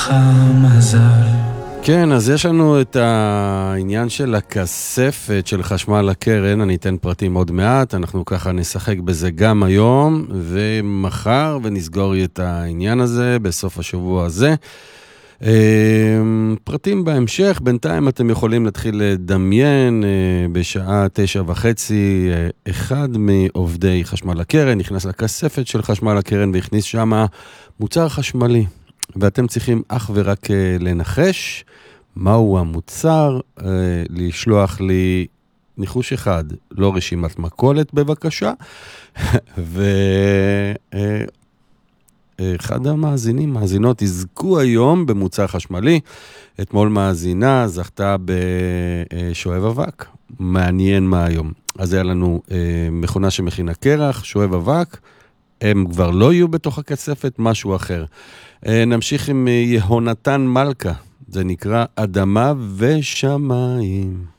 לך מזל. כן, אז יש לנו את העניין של הכספת של חשמל הקרן, אני אתן פרטים עוד מעט, אנחנו ככה נשחק בזה גם היום ומחר ונסגור את העניין הזה בסוף השבוע הזה. פרטים בהמשך, בינתיים אתם יכולים להתחיל לדמיין בשעה 9:30, אחד מעובדי חשמל הקרן נכנס לכספת של חשמל הקרן והכניס שמה מוצר חשמלי, ואתם צריכים אך ורק לנחש מהו המוצר, לשלוח לי ניחוש אחד, לא רשימת מכולת בבקשה, אחד המאזינים, מאזינות, יזכו היום במוצר חשמלי. אתמול מאזינה זכתה בשואב אבק, מעניין מה היום. אז היה לנו מכונה שמכינה קרח, שואב אבק, הם כבר לא יהיו בתוך הכספת, משהו אחר. נמשיך עם יהונתן מלכה, זה נקרא אדמה ושמיים.